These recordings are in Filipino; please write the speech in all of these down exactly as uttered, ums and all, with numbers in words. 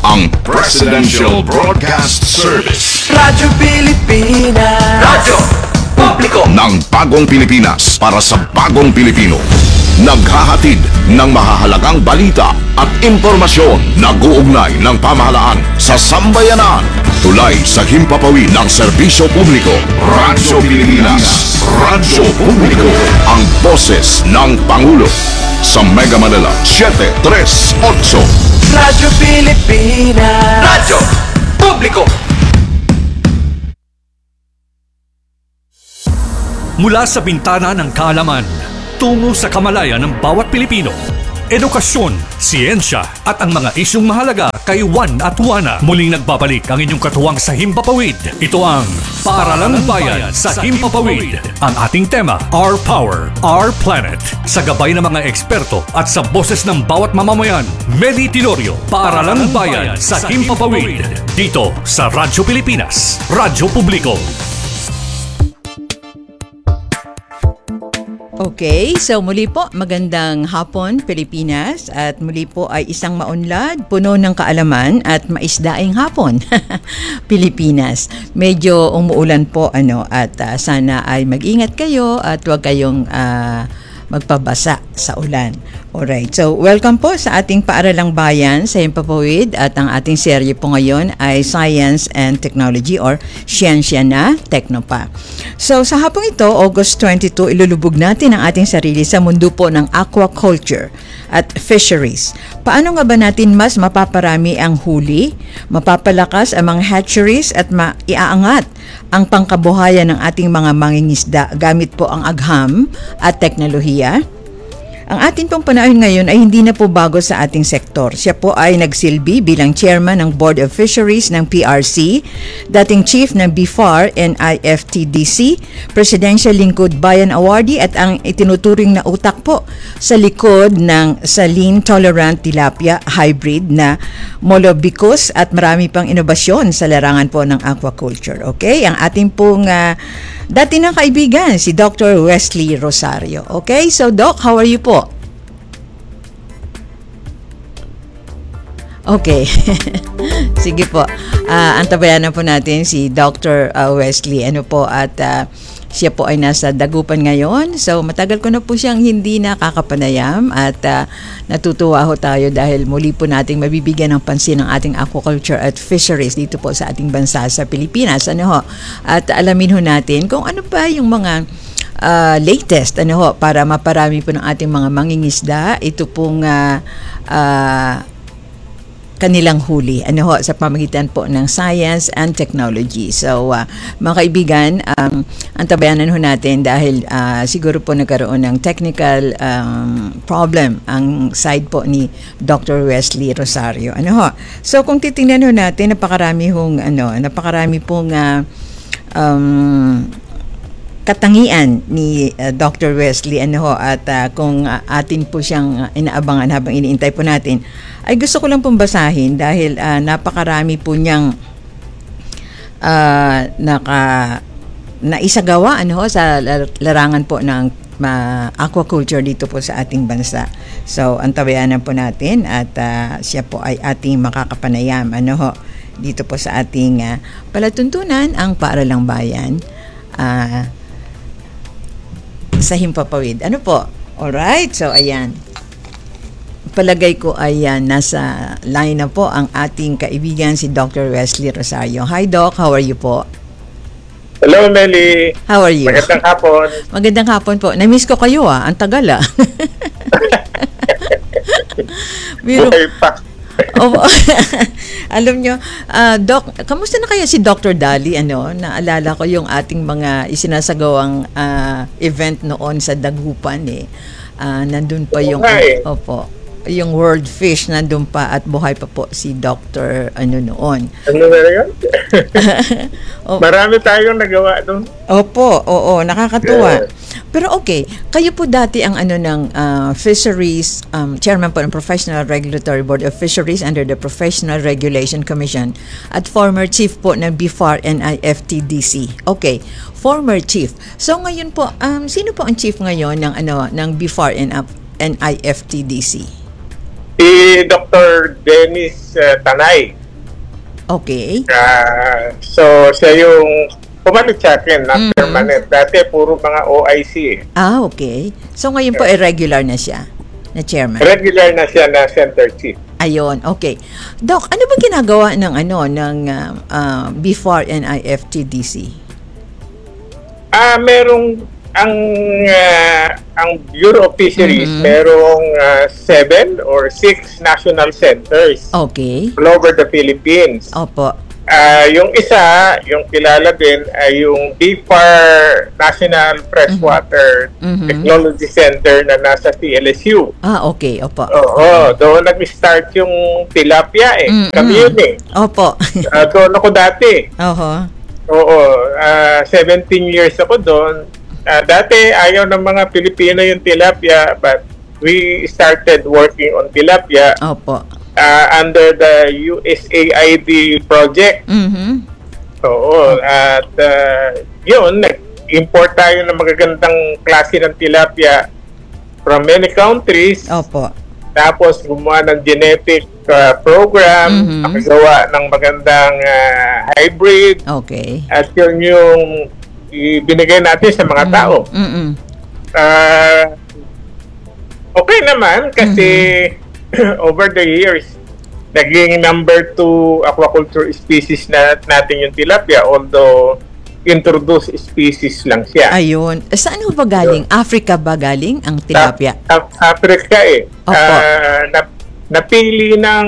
ang Presidential Broadcast Service. Radyo Pilipinas. Radyo Publiko ng bagong Pilipinas para sa bagong Pilipino. Naghahatid ng mahahalagang balita at impormasyon na guugnay ng pamahalaan sa sambayanan. Tulay sa himpapawid ng serbisyo publiko. Radyo Pilipinas. Radyo Publiko. Ang boses ng Pangulo. Sa Mega Manila, seven three eight. Radyo Pilipinas. Radyo Publiko. Mula sa bintana ng kaalaman, tungo sa kamalayan ng bawat Pilipino. Edukasyon, siyensya at ang mga isyong mahalaga kay Juan at Juana. Muling nagbabalik ang inyong katuwang sa Himpapawid. Ito ang Paaralang Bayan sa Himpapawid. Ang ating tema, Our Power, Our Planet. Sa gabay ng mga eksperto at sa boses ng bawat mamamayan, Meli Tilorio, Paaralang Bayan sa Himpapawid. Dito sa Radyo Pilipinas, Radyo Publiko. Okay, so muli po, magandang hapon Pilipinas at muli po ay isang maunlad, puno ng kaalaman at maisdaing hapon Pilipinas. Medyo umuulan po ano at uh, sana ay mag-ingat kayo at huwag kayong uh, magpabasa sa ulan. Alright, so welcome po sa ating Paaralang Bayan sa Himpapawid at ang ating serye po ngayon ay Science and Technology or Siyensya na Teknopa. So sa hapong ito, August twenty-two, ilulubog natin ang ating sarili sa mundo po ng aquaculture at fisheries. Paano nga ba natin mas mapaparami ang huli, mapapalakas ang mga hatcheries at maiaangat ang pangkabuhayan ng ating mga mangingisda gamit po ang agham at teknolohiya? Ang atin pong panahon ngayon ay hindi na po bago sa ating sektor. Siya po ay nagsilbi bilang chairman ng Board of Fisheries ng P R C, dating chief ng B F A R and I F T D C, Presidential Lingkod Bayan Awardee at ang itinuturing na utak po sa likod ng Saline Tolerant Tilapia Hybrid na Molobicus at marami pang inobasyon sa larangan po ng aquaculture. Okay? Ang ating pong uh, dati ng kaibigan, si Doctor Wesley Rosario. Okay? So Doc, how are you po? Okay. Sige po. Uh, antabayanan po natin si Doctor Uh, Wesley. Ano po at uh, siya po ay nasa Dagupan ngayon. So matagal ko na po siyang hindi nakakapanayam at uh, natutuwa ho tayo dahil muli po nating mabibigyan ng pansin ang ating aquaculture at fisheries dito po sa ating bansa sa Pilipinas. Ano ho? At alamin ho natin kung ano pa yung mga uh, latest ano ho para maparami po ng ating mga mangingisda. Ito pong uh, uh, kanilang huli ano ho sa pamamagitan po ng science and technology. So uh, mga kaibigan, um, antabayanan ho natin dahil uh, siguro po nagkaroon ng technical um, problem ang side po ni Doctor Wesley Rosario. Ano ho? So kung titingnan ho natin, napakarami hong ano, napakarami pong uh, um, katangian ni uh, Doctor Wesley ano ho at uh, kung uh, atin po siyang uh, inaabangan habang iniintay po natin ay gusto ko lang pong basahin dahil uh, napakarami po niyang uh, naka naisagawa ano ho sa larangan po ng uh, aquaculture dito po sa ating bansa. So antabayanan po natin at uh, siya po ay ating makakapanayam ano ho dito po sa ating uh, palatuntunan ang Paaralang Bayan uh, sa Himpapawid. Ano po? Alright, so ayan. Palagay ko ay uh, nasa line na po ang ating kaibigan si Doctor Wesley Rosario. Hi Doc, how are you po? Hello Meli. How are you? Magandang hapon. Magandang hapon po. Na-miss ko kayo ah, ang tagal ah. Biro, Buhay pa. oh, alam nyo, uh, Doc, kamusta na kaya si Doctor Dali? Ano, naalala ko yung ating mga isinasagawang uh, event noon sa Dagupan eh. Uh, nandun pa yung, okay. opo, yung World Fish nandun pa at buhay pa po si Doctor ano noon. Ano na yun? Opo. Marami tayong nagawa doon. Opo, oo, nakakatuwa. Yeah. Pero okay, kayo po dati ang ano ng uh, Fisheries, um, Chairman po ng Professional Regulatory Board of Fisheries under the Professional Regulation Commission at former Chief po ng B F A R and I F T D C. Okay, former Chief. So ngayon po, um, sino po ang Chief ngayon ng, ano, ng B F A R and I F T D C? Si Doctor Dennis uh, Tanay. Okay. Ah, so, siya yung pumalit sa akin na Mm. permanent. Dati, puro mga O I C eh. Ah, okay. So ngayon po, irregular na siya, na chairman. Regular na siya na center chief. Ayun, okay. Doc, ano ba ginagawa ng ano ng uh, uh, B F A R and I F T D C? Ah, merong ang ah, ang Bureau of Fisheries, Mhm. merong ah, seven or six national centers Okay. all over the Philippines. Opo. Ah, yung isa, yung kilala din ay yung B F A R National Freshwater Mhm. Technology Center na nasa T L S U. Ah, okay. Opo. Oo, doon nag-start yung tilapia eh. Mm-mm. Kami yun eh. Opo. Ah, doon ako dati. Oho. Oo, ah, seventeen years ako doon. Ah, dati ayaw ng mga Pilipino yung tilapia, but we started working on tilapia Opo. ah, under the U S A I D project. Mhm. Oo, at ah, yun, nag-import tayo ng magagandang klase ng tilapia from many countries. Opo. Tapos gumawa ng genetic ah, program, Mhm. nakagawa ng magandang ah, hybrid. Okay. At yun yung ibinigay natin sa mga tao. Mm-mm. Ah, okay naman kasi over the years, naging number two aquaculture species na natin yung tilapia, although introduced species lang siya. Ayun. Saan ho ba galing? Africa ba galing ang tilapia? Sa, sa Africa eh. Opo. Ah, na, napili ng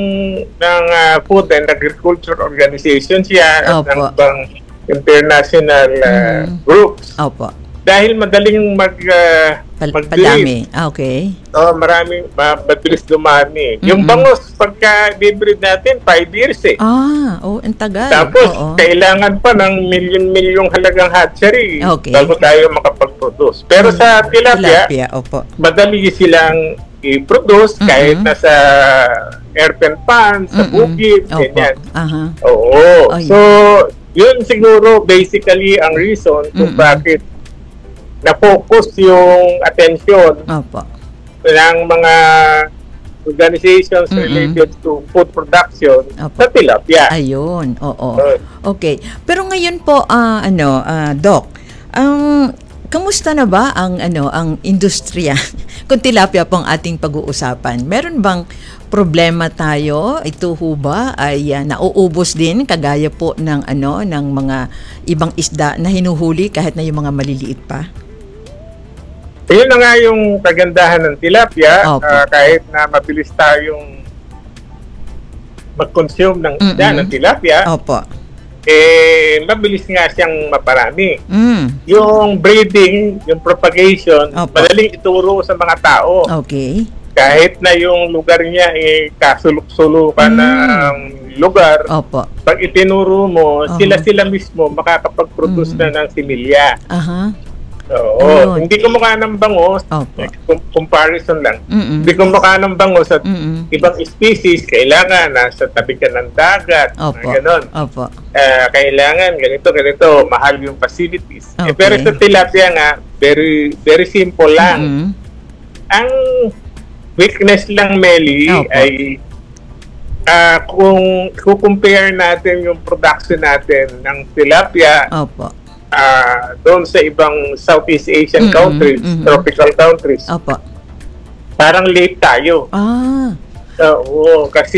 ng ah, Food and Agriculture Organization siya at Opo. ng ibang international ah, Mhm. groups. Opo. Dahil madaling mag uh, Pal- mag-breed. padami. Ah, okay. Oh, maraming ma- mabilis dumami. Yung Mhm. bangus pagka bibreed natin five years eh. Ah, oh, ang tagal. Tapos Oo. kailangan pa ng milyon-milyong halagang hatchery Okay. bago tayo makapag-produce. Pero sa tilapia, Tilapia, opo. madali silang i-produce Mhm. kahit nasa airpen pan, sa Mm-mm. bukid, Opo. ganyan. Aha. Oo. Ay. So, yun siguro basically ang reason kung Mm-mm. bakit na-focus yung attention Opo. ng mga organizations Mm-mm. related to food production Opo. sa tilapia. Ayun, oo. Oo. Okay. Pero ngayon po, ah, ano, ah, Doc, ang kamusta na ba ang ano ang industriya kung tilapia po ang ating pag-uusapan? Meron bang problema tayo? Ito ho ba ay ah, nauubos din kagaya po ng ano ng mga ibang isda na hinuhuli kahit na yung mga maliliit pa? Yun na nga yung kagandahan ng tilapia, Opo. ah, kahit na mabilis tayong mag-consume ng isda Mm-mm. ng tilapia, Opo. eh, mabilis nga siyang maparami. Mm. Yung breeding, yung propagation, Opo. madaling ituro sa mga tao. Okay. Kahit na yung lugar niya eh, kasulok-sulukan Mm. ng lugar, Opo. pag itinuro mo, Aha. sila-sila mismo makakapag-produce Mm. na ng similya. Aha. Oo. Ayun. Hindi kumukha ng bangus, Opo. com- comparison lang. Mm-mm. Hindi kumukha ng bangus at Mm-mm. ibang species, kailangan nasa tabi ka ng dagat, Opo. mga ganon. Opo. Ah, kailangan ganito, ganito, mahal yung facilities. Eh, Okay. pero sa tilapia nga, very very simple lang. Mm-mm. Ang weakness lang, Meli, Opo. ay ah, kung compare natin yung production natin ng tilapia Opo. ah, doon sa ibang Southeast Asian Mm-mm, countries, mm-mm. tropical countries, Opo. parang late tayo. Ah. Oo, kasi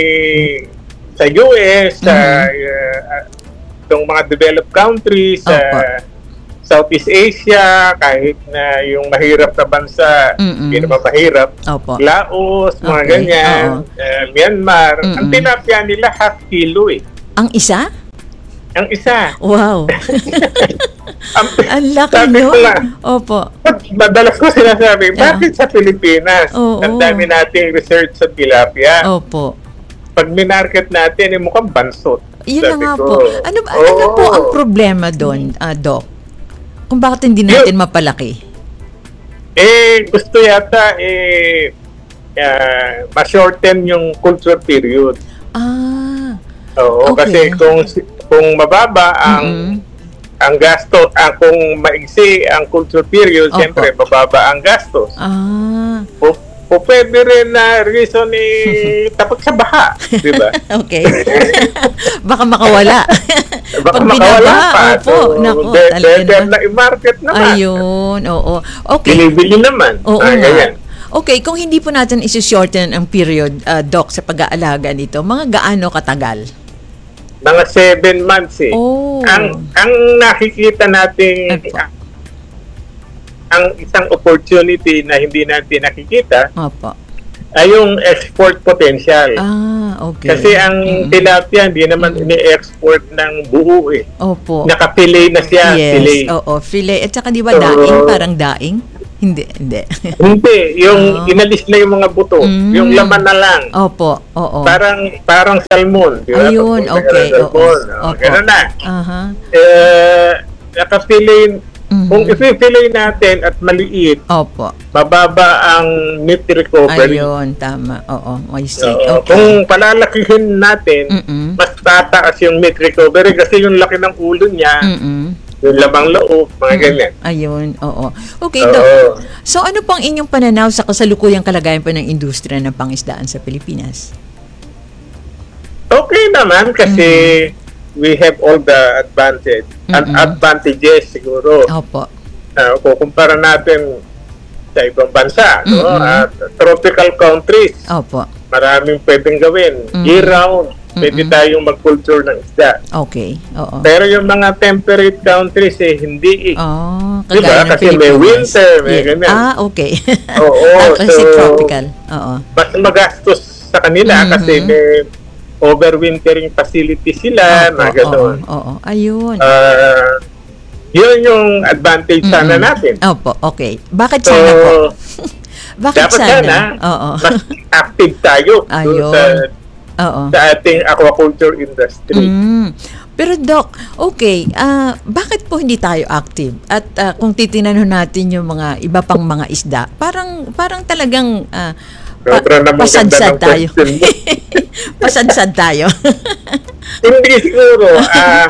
sa U S, sa Mhm. uh, itong mga developed countries, sa Opo. Southeast Asia, kahit na yung mahirap na bansa, Mm-mm. hindi naman mahirap, Opo. Laos, mga Okay, ganyan, oo. uh, Myanmar, ang Mm-mm. tilapia nila half kilo eh. Ang isa? Ang isa. Wow. Ang, Ang laki sabi no? ko nga, Opo. madalas ko sinasabi, Yeah. bakit sa Pilipinas, Oo. ang dami nating research sa tilapia. Opo. Pag minarket natin, eh, mukhang bansot. Yun na Sabi nga ko. po. Ano, ba- ano Oo. po ang problema doon, ah, Doc? Kung bakit hindi natin mapalaki? Eh, gusto yata, eh, uh, ma-shorten yung culture period. Ah. Oo, Okay. kasi kung kung mababa ang Mm-mm. ang gasto, ah, kung maigsi ang culture period, Opo. siyempre mababa ang gastos. Ah. Pu- o pwede rin na reason eh, tapos sa baha, di ba? Okay. Baka makawala. Baka Pag makawala binabaha, pa. opo, So, nako, be- talaga better naman. na i-market naman. Ayun, oo. Okay. Binibili naman. Oo Ah, nga. ganyan. Okay, kung hindi po natin isi-shorten ang period, uh, Doc, sa pag-aalaga nito, mga gaano katagal? Mga seven months eh. Oh. Ang ang nakikita nating Opo. ang isang opportunity na hindi natin nakikita Opo. ay yung export potential. Ah, okay. Kasi ang Mm-mm. tilapia hindi naman ini-export ng buo eh. Opo. Nakapilay na siya, Yes, fillet. oo, fillet. At saka di ba So, daing? Parang daing? Hindi, hindi. Hindi, yung Oh. inalis na yung mga buto, Mm. yung laman na lang. Opo, oo. Parang parang salmon, di ba? Ayun, Pag punta ka okay, ng salmon, oo. oh, Opo. ganun na. Aha. Eh, nakapilay, Mhm. kung ipipilay natin at maliit, Opo. mababa ang meat recovery. Ayun, tama. Oo, I see. So, Okay. kung palalakihin natin, Mm-mm. mas tataas yung meat recovery kasi yung laki ng ulo niya, Mm-mm. yung lamang loob, mga ganyan. Ayun, oo. Okay, Oo. Doc. So ano pang inyong pananaw sa kasalukuyang kalagayan po ng industriya ng pangisdaan sa Pilipinas? Okay naman kasi we have all the advantage, and Mm-mm. advantages siguro. Opo. Uh, kukumpara natin sa ibang bansa, no? Mm-mm. At tropical countries, Opo. maraming pwedeng gawin. Mm. Year-round, pwede Mm-mm. tayong mag-culture ng isda. Okay. Oo. Pero yung mga temperate countries eh, hindi eh. Oh, Diba? kagaya ng Kasi may Pilipinas. winter, may ganyan. Ah, okay. Oo, Ah, kasi so- tropical. Oo. Mas magastos sa kanila Mhm. kasi may overwintering facility sila, Opo, na gano'n. Oo, oo. Ayun. Ah, yun yung advantage sana Mm-mm. natin. Opo, okay. Bakit So, sana po? Bakit dapat sana? sana, Oo. mas active tayo dun Ayun. sa, Oo. sa ating aquaculture industry. Mm. Pero Doc, okay, ah bakit po hindi tayo active? At ah, kung titingnan ho natin yung mga iba pang mga isda, parang parang talagang ah, pa- Sobra namang pasadsad ganda ng tayo. question mo. Pasadsad tayo. Hindi siguro, ah,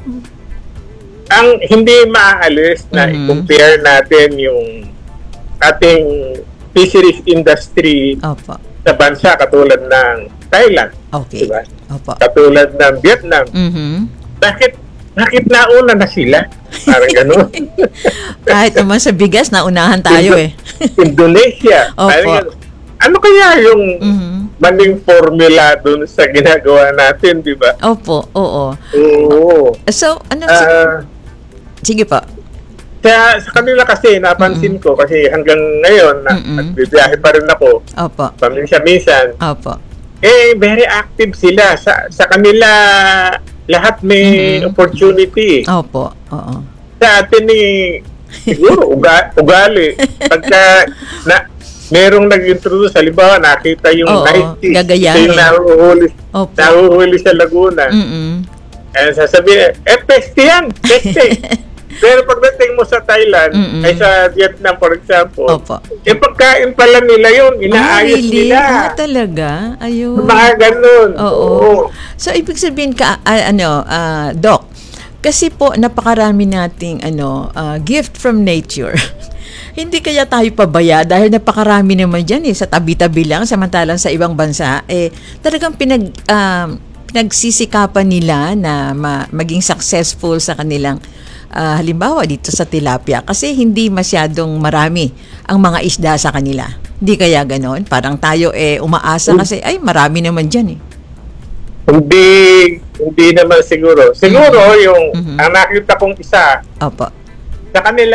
ang hindi maaalis na Mhm. i-compare natin yung ating fisheries industry Opo. sa bansa katulad ng Thailand, Okay. diba? Opo. Katulad ng Vietnam. Mhm. Bakit bakit nauna na sila? Parang gano'n. Kahit naman sa bigas, naunahan tayo eh. Indonesia. Opo. Parang gano'n. Ano kaya yung Mhm. maling formula dun sa ginagawa natin, di ba? Opo, oo. Oo. So, ano, si- Ah, sige po. sa, sa kanila kasi, napansin ko, kasi hanggang ngayon, na, Mm-mm. nagbibiyahe pa rin ako, Opo. paminsan-minsan, Opo. eh, very active sila. Sa, sa kanila, lahat may Mhm. opportunity. Opo. Oo. Sa atin eh, siguro, uga, ugali. Pagka, na, merong nag-introduce, halimbawa, nakita yung Oo, nineties, gagayahin. ito yung nahuhuli, Opo. nahuhuli sa Laguna. Mm-mm. Eh, sasabihin, eh, peste yan, peste. Pero pagdating mo sa Thailand, Mm-mm. ay sa Vietnam, for example, Opo. eh, pagkain pala nila yun, Ah, inaayos really? nila. Ah, talaga? Ayun. Mga ganun. Oo. So, ibig sabihin ka, ah, ano, ah, Doc, kasi po, napakarami nating, ano, ah, gift from nature. Hindi kaya tayo pabaya dahil napakarami naman dyan eh, sa tabi-tabi lang, samantalang sa ibang bansa, eh, talagang pinag, um, pinagsisikapan nila na ma- maging successful sa kanilang ah, halimbawa dito sa tilapia kasi hindi masyadong marami ang mga isda sa kanila. Hindi kaya ganon? Parang tayo eh umaasa kasi ay marami naman dyan eh. Hindi, hindi naman siguro. Siguro yung, Mhm. ang nakita kong isa, Opo. sa kanila,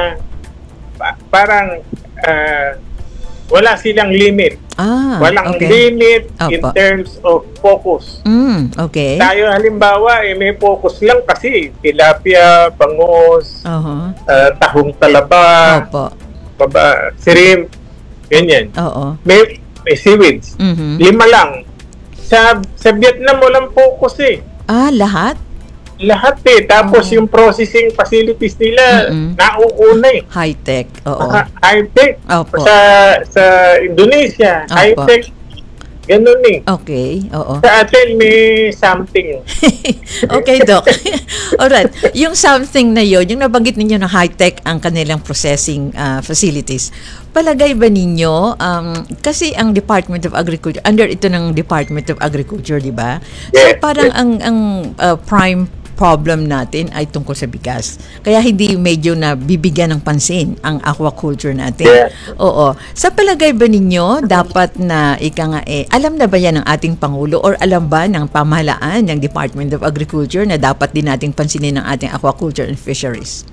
pa- parang, ah, wala silang limit. Ah, Walang okay. limit in Opo. terms of focus. Mm, okay. Tayo halimbawa, eh, may focus lang kasi tilapia, bangus, Oho. ah, tahong talaba, Opo. baba, shrimp, ganyan. Oo. May, may seaweeds. Mhm. Lima lang. Sa, sa Vietnam, walang focus eh. Ah, lahat? Lahat eh. Tapos Oh. yung processing facilities nila, Mm-mm. nauuna eh. High-tech. Oo. Mga high-tech. Opo. Sa, sa Indonesia, Opo. high-tech. Ganun eh. Okay. Oo. Sa atin, may something. Okay, Doc. Alright. Yung something na yun, yung nabanggit ninyo na high-tech ang kanilang processing ah, facilities, palagay ba ninyo, um, kasi ang Department of Agriculture, under ito ng Department of Agriculture, di ba? So Yes, parang yes. ang, ang uh, prime problem natin ay tungkol sa bigas. Kaya hindi medyo na bibigyan ng pansin ang aquaculture natin. Yeah. Oo. Sa palagay ba ninyo, dapat na ika nga eh, alam na ba yan ng ating Pangulo or alam ba ng pamahalaan ng Department of Agriculture na dapat din nating pansinin ng ating aquaculture and fisheries?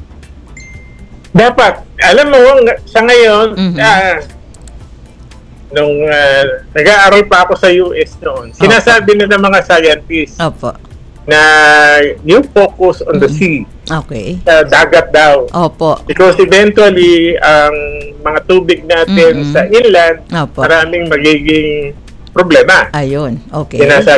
Dapat, alam mo, sa ngayon, Mhm. ah, nung ah, nag-aaral pa ako sa U S noon, sinasabi na ng mga scientists Opo. na yung focus on the sea, Okay. sa dagat daw. Opo. Because eventually, ang mga tubig natin Mhm. sa inland, Opo. maraming magiging problema. Ayun. Okay. Sinasabi